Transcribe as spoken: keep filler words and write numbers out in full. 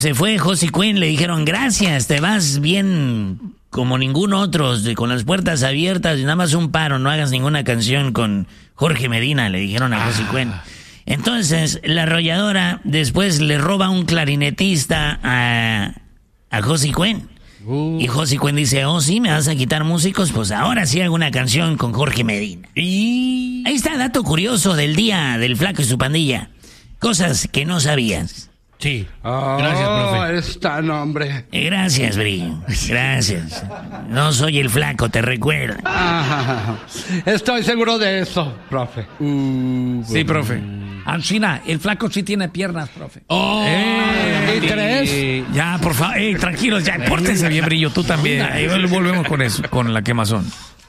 Se fue Josy Cuen, le dijeron gracias, te vas bien como ningún otro, con las puertas abiertas y nada más un paro, no hagas ninguna canción con Jorge Medina, le dijeron a Josy Cuen. Entonces, la arrolladora después le roba un clarinetista a, a Josy Cuen. Uh. Y Josy Cuen dice, oh sí, me vas a quitar músicos, pues ahora sí hago una canción con Jorge Medina. Y ahí está, dato curioso del día del Flaco y su pandilla. Cosas que no sabías. Sí. Oh, gracias, profe. Está nombre. Gracias, Brillo. Gracias. No soy el Flaco, te recuerdo. Ah, estoy seguro de eso, profe. Uh, sí, profe. Ancina, el Flaco sí tiene piernas, profe. Oh, eh, ¿Y tres? Eh, ya, por favor, eh, tranquilos, ya, pórtense bien, Brillo, tú también. Ahí volvemos con eso, con la quemazón.